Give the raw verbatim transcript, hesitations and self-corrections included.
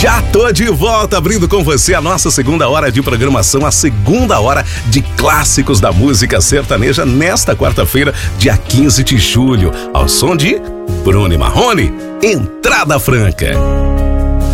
Já tô de volta, abrindo com você a nossa segunda hora de programação, a segunda hora de clássicos da música sertaneja nesta quarta-feira, dia quinze de julho, ao som de Bruno e Marrone, Entrada Franca.